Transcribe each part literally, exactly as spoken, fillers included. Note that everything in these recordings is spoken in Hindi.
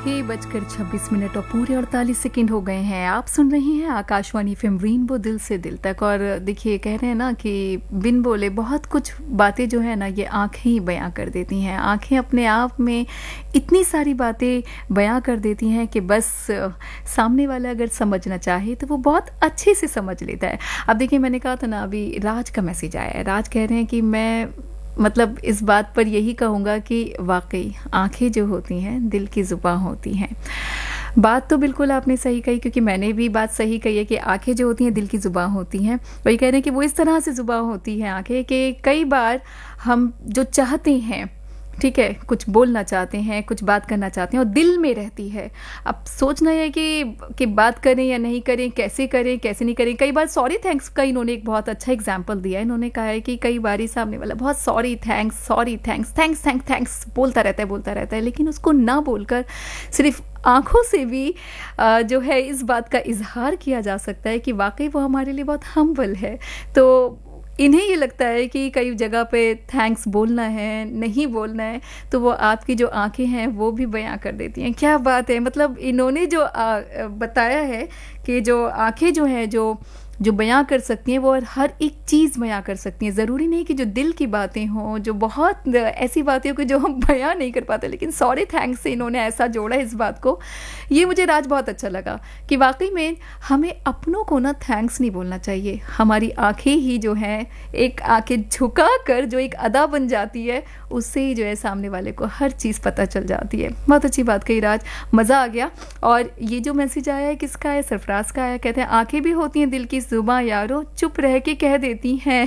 छह बजकर छब्बीस मिनट और पूरे अड़तालीस सेकंड हो गए हैं। आप सुन रहे हैं आकाशवाणी फिल्म रेनबो दिल से दिल तक। और देखिए, कह रहे हैं ना कि बिन बोले बहुत कुछ बातें जो है ना ये आंखें ही बयां कर देती हैं। आंखें अपने आप में इतनी सारी बातें बयां कर देती हैं कि बस सामने वाला अगर समझना चाहे तो वो बहुत अच्छे से समझ लेता है। अब देखिए, मैंने कहा था ना, अभी राज का मैसेज आया है। राज कह रहे हैं कि मैं मतलब इस बात पर यही कहूँगा कि वाकई आंखें जो होती हैं दिल की ज़ुबान होती हैं। बात तो बिल्कुल आपने सही कही, क्योंकि मैंने भी बात सही कही है कि आंखें जो होती हैं दिल की ज़ुबान होती हैं। वही कह रहे हैं कि वो इस तरह से ज़ुबान होती हैं आंखें कि कई बार हम जो चाहते हैं, ठीक है, कुछ बोलना चाहते हैं, कुछ बात करना चाहते हैं और दिल में रहती है। अब सोचना है कि कि बात करें या नहीं करें, कैसे करें कैसे नहीं करें। कई बार सॉरी थैंक्स का इन्होंने एक बहुत अच्छा एग्जाम्पल दिया है। इन्होंने कहा है कि कई बार ही सामने वाला बहुत sorry thanks sorry thanks thanks thanks thanks बोलता रहता है बोलता रहता है लेकिन उसको ना बोलकर सिर्फ आंखों से भी जो है इस बात का इजहार किया जा सकता है कि वाकई वो हमारे लिए बहुत हम्बल है। तो इन्हें ये लगता है कि कई जगह पे थैंक्स बोलना है, नहीं बोलना है, तो वो आपकी जो आंखें हैं वो भी बयां कर देती हैं। क्या बात है! मतलब इन्होंने जो आ, बताया है कि जो आंखें जो हैं जो जो बयां कर सकती हैं वो हर एक चीज़ बयां कर सकती हैं। ज़रूरी नहीं कि जो दिल की बातें हों, जो बहुत ऐसी बातें हो कि जो हम बयां नहीं कर पाते, लेकिन सॉरी थैंक्स से इन्होंने ऐसा जोड़ा इस बात को। ये मुझे राज बहुत अच्छा लगा कि वाकई में हमें अपनों को ना थैंक्स नहीं बोलना चाहिए। हमारी आंखें ही जो हैं, एक आंखें झुका कर जो एक अदा बन जाती है, उससे ही जो है सामने वाले को हर चीज़ पता चल जाती है। बहुत अच्छी बात कही राज, मज़ा आ गया। और ये जो मैसेज आया है किसका है? सरफराज का आया। कहते हैं आंखें भी होती हैं दिल की जुबां यारो, चुप रह के कह देती हैं।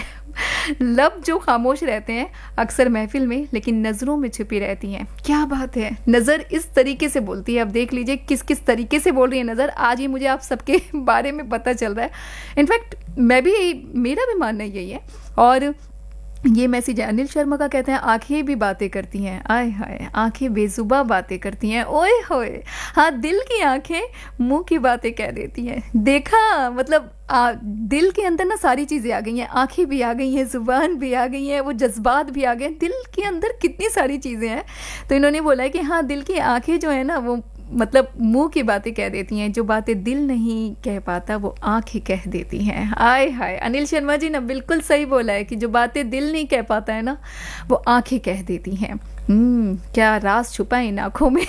लब जो खामोश रहते हैं अक्सर महफिल में, लेकिन नज़रों में छुपी रहती हैं। क्या बात है! नज़र इस तरीके से बोलती है। अब देख लीजिए किस किस तरीके से बोल रही है नज़र। आज ये मुझे आप सबके बारे में पता चल रहा है। इनफैक्ट मैं भी, मेरा भी मानना यही है। और ये मैसेज है अनिल शर्मा का। कहते हैं आंखें भी बातें करती हैं। आय हाय, आंखें बेजुबा बातें करती हैं। ओए होए, हाँ, दिल की आंखें मुंह की बातें कह देती हैं। देखा, मतलब आ, दिल के अंदर ना सारी चीज़ें आ गई हैं। आंखें भी आ गई हैं, जुबान भी आ गई हैं, वो जज्बात भी आ गए। दिल के अंदर कितनी सारी चीज़ें हैं। तो इन्होंने बोला है कि हाँ, दिल की आंखें जो है ना वो मतलब मुंह की बातें कह देती हैं। जो बातें दिल नहीं कह पाता वो आंखें कह देती हैं। आय हाय, अनिल शर्मा जी ने बिल्कुल सही बोला है कि जो बातें दिल नहीं कह पाता है ना वो आंखें कह देती हैं। हम्म क्या राज छुपा है इन आँखों में।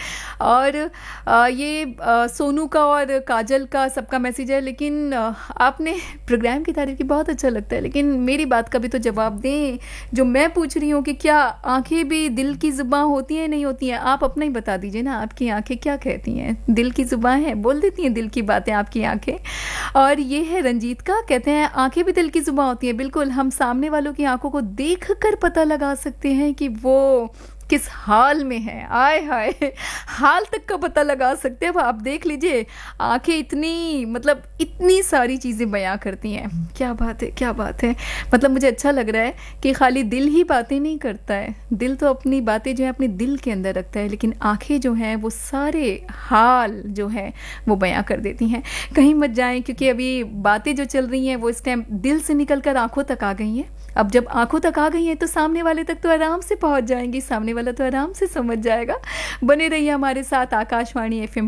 और आ, ये आ, सोनू का और काजल का सबका मैसेज है। लेकिन आ, आपने प्रोग्राम की तारीफ की, बहुत अच्छा लगता है, लेकिन मेरी बात का भी तो जवाब दें। जो मैं पूछ रही हूँ कि क्या आंखें भी दिल की जुबान होती हैं नहीं होती हैं? आप अपना ही बता दीजिए ना, आपकी आंखें क्या कहती हैं? दिल की जुबान है, बोल देती हैं दिल की बातें आपकी आंखें। और ये है रंजीत का। कहते हैं आंखें भी दिल की जुबान होती हैं। बिल्कुल, हम सामने वालों की आंखों को देख कर पता लगा सकते हैं कि वो किस हाल में है। आय हाय, हाल तक का पता लगा सकते हैं। अब आप देख लीजिए, आंखें इतनी मतलब इतनी सारी चीज़ें बयां करती हैं। क्या बात है, क्या बात है! मतलब मुझे अच्छा लग रहा है कि खाली दिल ही बातें नहीं करता है। दिल तो अपनी बातें जो है अपने दिल के अंदर रखता है, लेकिन आंखें जो हैं वो सारे हाल जो है वो बयां कर देती हैं। कहीं मत जाएं, क्योंकि अभी बातें जो चल रही हैं वो इस टाइम दिल से निकल कर आंखों तक आ गई हैं। अब जब आंखों तक आ गई हैं तो सामने वाले तक तो आराम से पहुंच जाएंगी, सामने वाला तो आराम से समझ जाएगा। बने रहिए हमारे साथ आकाशवाणी एफएम